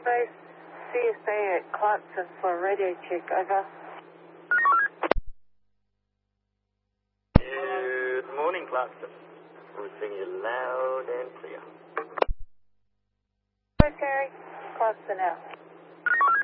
Base CSA at Clarkson for radio check, over. Good morning, Clarkson. We're seeing you loud and clear. Hi, Terry. Clarkson out.